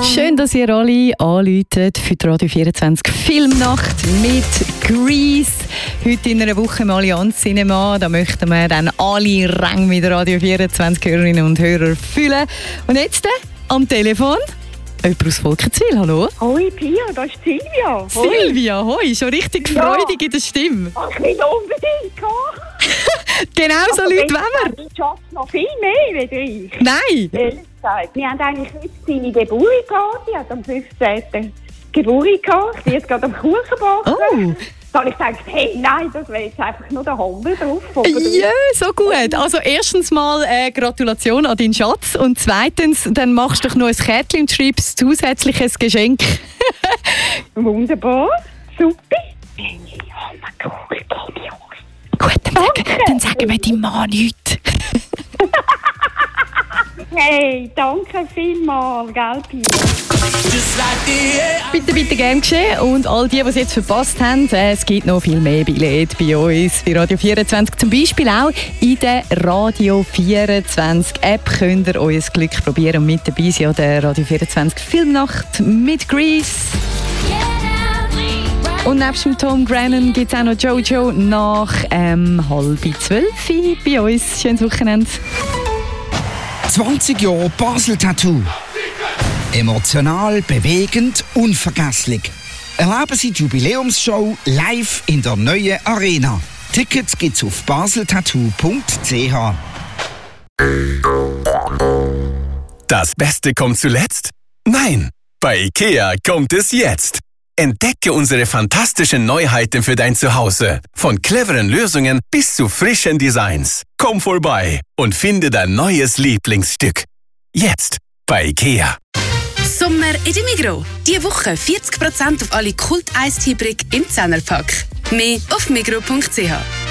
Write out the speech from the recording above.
Schön, dass ihr alle anruft für die Radio 24 Filmnacht mit Grease. Heute in einer Woche im Allianz Cinema. Da möchten wir dann alle Ränge mit Radio 24 Hörerinnen und Hörer füllen. Und jetzt am Telefon jemand aus Volkenswil. Hallo? Hoi Pia, das ist Silvia. Silvia, hoi, schon richtig freudig in der Stimme. Ach, nicht unbedingt. Genau so Leute wollen wir. Ich schaffe noch viel mehr wie ich. Nein. Ehrlich gesagt, wir haben eigentlich heute seine Geburt gehabt. Die hat am 15. Geburt gehabt. Die ist gerade am Kuchen backen. Oh. Da habe ich gedacht, hey, nein, das wäre jetzt einfach nur der Hammer drauf. Ja, so gut. Also erstens mal Gratulation an deinen Schatz und zweitens, dann machst du doch noch ein Kärtchen und schreibst zusätzliches Geschenk. Wunderbar, super. Gut, dann sagen wir deinem Mann nichts. Hey, danke vielmals, gell, Pia? Bitte gern geschehen. Und all die es jetzt verpasst haben, es gibt noch viel mehr Billette bei uns, bei Radio 24. Zum Beispiel auch in der Radio 24 App könnt ihr euer Glück probieren und mit dabei sein an der Radio 24 Filmnacht mit Grease. Und nebst dem Tom Grennan gibt es auch noch Jojo nach 11:30 bei uns. Schönes Wochenende. 20 Jahre Basel Tattoo. Emotional, bewegend, unvergesslich. Erleben Sie die Jubiläumsshow live in der neuen Arena. Tickets gibt's auf baseltattoo.ch. Das Beste kommt zuletzt? Nein, bei IKEA kommt es jetzt. Entdecke unsere fantastischen Neuheiten für dein Zuhause. Von cleveren Lösungen bis zu frischen Designs. Komm vorbei und finde dein neues Lieblingsstück. Jetzt bei IKEA. Sommer in der Migros. Diese Woche 40% auf alle Kult-Eistee-Brick im 10er-Pack. Mehr auf migros.ch.